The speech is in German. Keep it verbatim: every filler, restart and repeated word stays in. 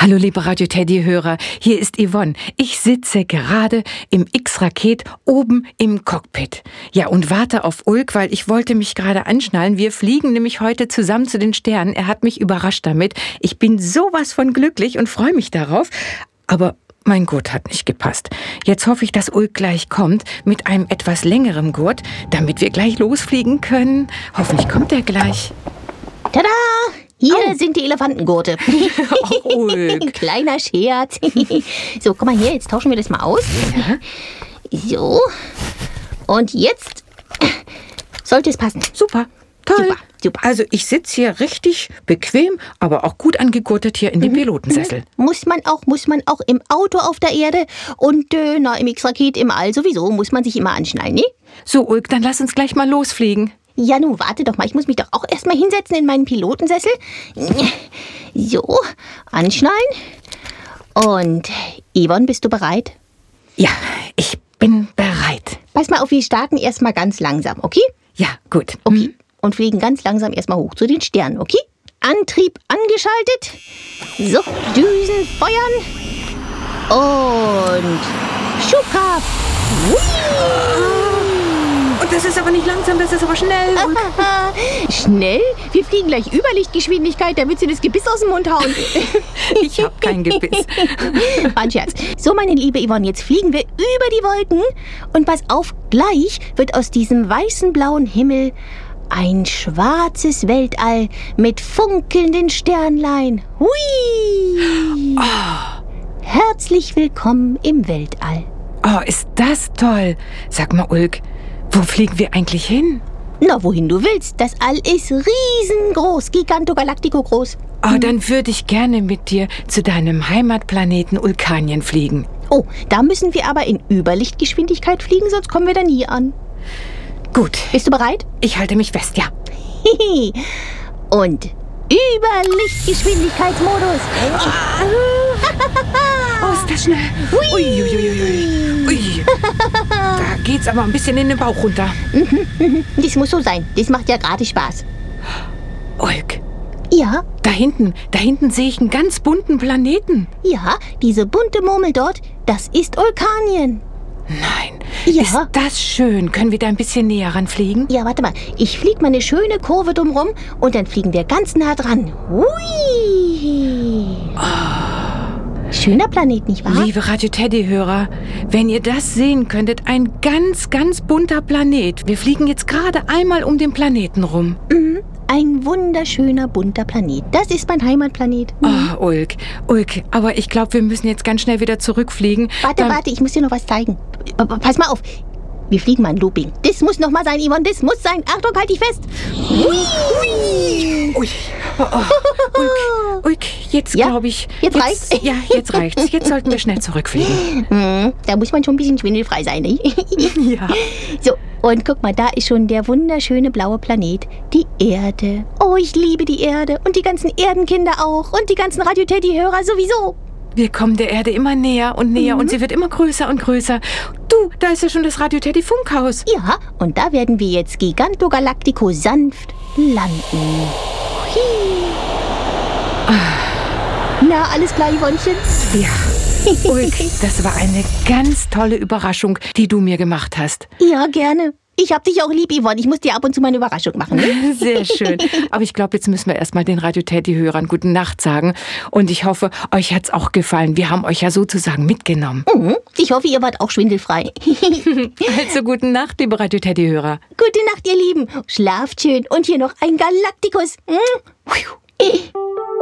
Hallo liebe Radio-Teddy-Hörer, hier ist Yvonne. Ich sitze gerade im X-Raket oben im Cockpit. Ja, und warte auf Ulk, weil ich wollte mich gerade anschnallen. Wir fliegen nämlich heute zusammen zu den Sternen. Er hat mich überrascht damit. Ich bin sowas von glücklich und freue mich darauf. Aber mein Gurt hat nicht gepasst. Jetzt hoffe ich, dass Ulk gleich kommt mit einem etwas längeren Gurt, damit wir gleich losfliegen können. Hoffentlich kommt er gleich. Tada! Hier Oh. sind die Elefantengurte. Oh, Ulk. Kleiner Scherz. So, komm mal her, jetzt tauschen wir das mal aus. Ja. So. Und jetzt sollte es passen. Super, toll. Super, super. Also ich sitze hier richtig bequem, aber auch gut angegurtet hier in dem Pilotensessel. Muss man auch, muss man auch im Auto auf der Erde und äh, na, im X-Raket im All sowieso, muss man sich immer anschnallen, ne? So, Ulk, dann lass uns gleich mal losfliegen. Ja, nun, warte doch mal. Ich muss mich doch auch erstmal hinsetzen in meinen Pilotensessel. So, anschnallen. Und, Yvonne, bist du bereit? Ja, ich bin bereit. Pass mal auf, wir starten erstmal ganz langsam, okay? Ja, gut. Okay. Und fliegen ganz langsam erstmal hoch zu den Sternen, okay? Antrieb angeschaltet. So, Düsen feuern. Und Schubkraft. Und das ist aber nicht langsam, das ist aber schnell. Ulk. Schnell? Wir fliegen gleich Überlichtgeschwindigkeit, damit sie das Gebiss aus dem Mund hauen. Ich hab kein Gebiss. War ein Scherz. So, meine liebe Yvonne, jetzt fliegen wir über die Wolken. Und pass auf, gleich wird aus diesem weißen blauen Himmel ein schwarzes Weltall mit funkelnden Sternlein. Hui! Herzlich willkommen im Weltall. Oh, ist das toll. Sag mal, Ulk, wo fliegen wir eigentlich hin? Na, wohin du willst. Das All ist riesengroß, gigantogalaktico groß. Oh, dann würde ich gerne mit dir zu deinem Heimatplaneten Ulkanien fliegen. Oh, da müssen wir aber in Überlichtgeschwindigkeit fliegen, sonst kommen wir da nie an. Gut, Bist du bereit? ich halte mich fest, ja. Und Überlichtgeschwindigkeitsmodus. Oh, ist das schnell. Ui, ui, ui, ui. Ui. Da geht's aber ein bisschen in den Bauch runter. Das muss so sein. Das macht ja gerade Spaß. Ulk, Ja, da hinten, da hinten sehe ich einen ganz bunten Planeten. ja, diese bunte Murmel dort, das ist Ulkanien. Nein, Ja. ist das schön. Können wir da ein bisschen näher ranfliegen? Ja, warte mal. Ich fliege mal eine schöne Kurve drumrum und dann fliegen wir ganz nah dran. Hui. Schöner Planet, nicht wahr? Liebe Radio-Teddy-Hörer, wenn ihr das sehen könntet, ein ganz, ganz bunter Planet. Wir fliegen jetzt gerade einmal um den Planeten rum. Mhm. Ein wunderschöner, bunter Planet. Das ist mein Heimatplanet. Oh, Ulk, Ulk, aber ich glaube, wir müssen jetzt ganz schnell wieder zurückfliegen. Warte, Dann- warte, ich muss dir noch was zeigen. P- p- Pass mal auf. Wir fliegen mal ein Looping. Das muss noch mal sein, Yvonne, das muss sein. Achtung, halt dich fest. Hui. Ui. Oh, oh. Ulk, Ulk, jetzt Ja, glaube ich... jetzt reicht's. Ja, jetzt reicht's. Jetzt sollten wir schnell zurückfliegen. Hm, da muss man schon ein bisschen schwindelfrei sein, ne? Ja. So, und guck mal, da ist schon der wunderschöne blaue Planet, die Erde. Oh, ich liebe die Erde und die ganzen Erdenkinder auch und die ganzen Radio-Teddy-Hörer sowieso. Wir kommen der Erde immer näher und näher und sie wird immer größer und größer. Du, da ist ja schon das Radio-Teddy-Funkhaus. Ja, und da werden wir jetzt gigantogalaktico sanft landen. Hui. Na, alles klar, Yvonnchen? Ja. Ulk, das war eine ganz tolle Überraschung, die du mir gemacht hast. Ja, gerne. Ich hab dich auch lieb, Yvonne. Ich muss dir ab und zu mal eine Überraschung machen. Ne? Sehr schön. Aber ich glaube, jetzt müssen wir erstmal den Radio-Teddy-Hörern gute Nacht sagen. Und ich hoffe, euch hat's auch gefallen. Wir haben euch ja sozusagen mitgenommen. Mhm. Ich hoffe, ihr wart auch schwindelfrei. Also gute Nacht, liebe Radio-Teddy-Hörer. Gute Nacht, ihr Lieben. Schlaft schön. Und hier noch ein Galaktikus. Mhm.